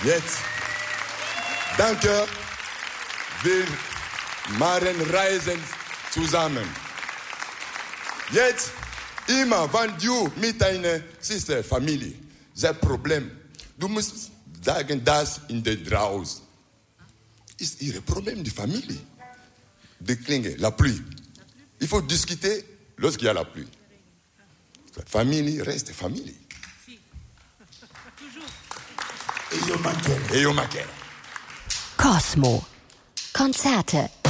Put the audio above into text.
Jetzt, danke, wir machen Reisen zusammen. Jetzt, immer, wenn du mit deiner Familie, das Problem, du musst sagen, das in der draußen ist ihr Problem, die Familie. Die Klinge, la pluie. Il faut discuter lorsqu'il y a la pluie. Famille reste famille. Cosmo. Konzerte